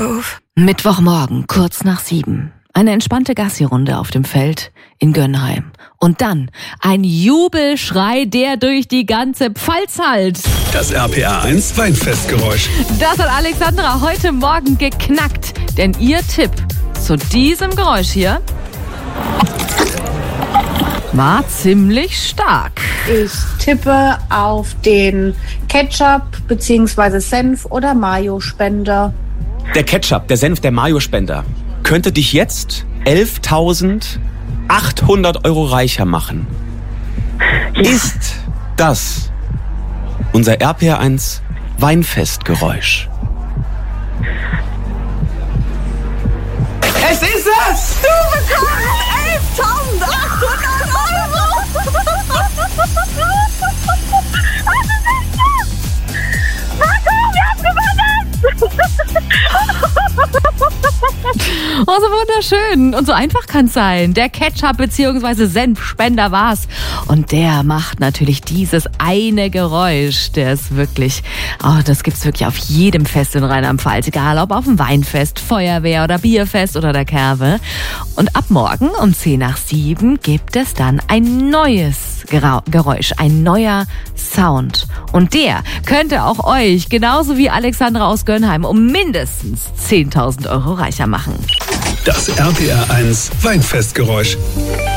doof. Mittwochmorgen, kurz nach 7. Eine entspannte Gassi-Runde auf dem Feld in Gönnheim. Und dann ein Jubelschrei, der durch die ganze Pfalz hallt. Das RPR1 Weinfestgeräusch. Das hat Alexandra heute Morgen geknackt. Denn ihr Tipp zu diesem Geräusch hier war ziemlich stark. Ich tippe auf den Ketchup bzw. Senf- oder Mayo-Spender. Der Ketchup, der Senf, der Mayo-Spender könnte dich jetzt 11.800 Euro reicher machen. Ja. Ist das unser RPR1 Weinfestgeräusch? Es ist es! Du bekommst 11.800 Euro! Marco, wir haben gewonnen! Oh, so wunderschön. Und so einfach kann es sein. Der Ketchup bzw. Senfspender war's. Und der macht natürlich dieses eine Geräusch. Der ist wirklich, das gibt's wirklich auf jedem Fest in Rheinland-Pfalz. Egal ob auf dem Weinfest, Feuerwehr oder Bierfest oder der Kerwe. Und ab morgen um 6:50 gibt es dann ein neues Geräusch, ein neuer Sound. Und der könnte auch euch, genauso wie Alexandra aus Gönnheim, um mindestens 10.000 Euro reicher machen. Das RPR1 Weinfestgeräusch.